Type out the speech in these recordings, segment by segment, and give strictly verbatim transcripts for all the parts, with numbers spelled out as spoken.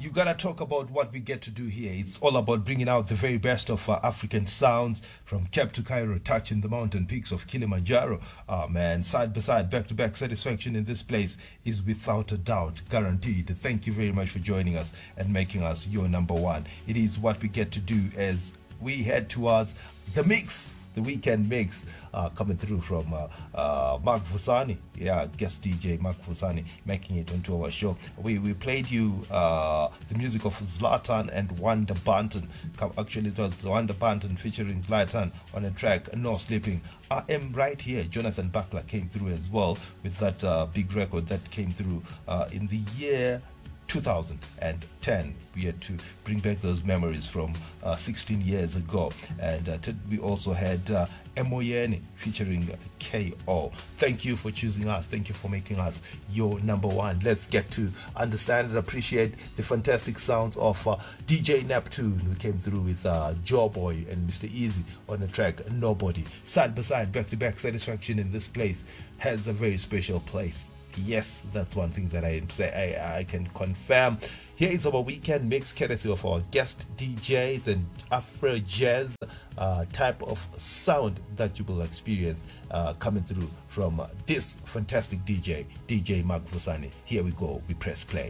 you gotta talk about what we get to do here. It's all about bringing out the very best of uh, African sounds from Cape to Cairo, touching the mountain peaks of Kilimanjaro. Ah, man, side by side, back to back satisfaction in this place is without a doubt guaranteed. Thank you very much for joining us and making us your number one. It is what we get to do as we head towards the mix. The weekend mix uh, coming through from uh, uh, Mark Vusani, yeah, guest D J Mark Vusani, making it onto our show. We we played you uh, the music of Zlatan and Wanda Banton. Actually, it was Wanda Banton featuring Zlatan on a track, No Sleeping. I Am Right Here. Jonathan Buckler came through as well with that uh, big record that came through uh, in the year two thousand ten. We had to bring back those memories from uh, sixteen years ago. And uh, t- we also had uh, Emoyeni featuring K O. Thank you for choosing us. Thank you for making us your number one. Let's get to understand and appreciate the fantastic sounds of uh, D J Neptune, who came through with uh, Joe Boy and Mister Easy on the track Nobody. Side by side, back to back satisfaction in this place has a very special place. Yes, that's one thing that I say I, I can confirm. Here is our weekend mix, courtesy of our guest D Js and Afro jazz uh, type of sound that you will experience uh, coming through from uh, this fantastic D J, D J Mark Vusani. Here we go. We press play.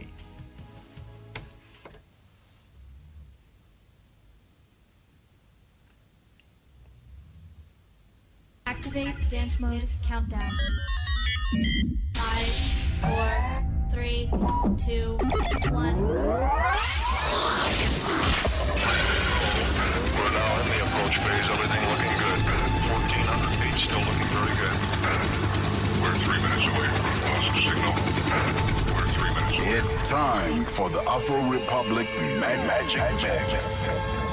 Activate dance mode countdown. Five, four, three, two, one. We're now in the approach phase. Everything looking good. fourteen hundred feet, still looking very good. We're three minutes away from a positive signal. We're three minutes away. It's time for the Afro Republic Mag Magic Mix.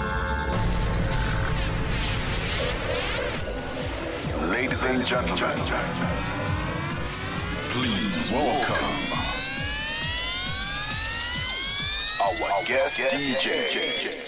Ladies and gentlemen, please welcome our guest D J.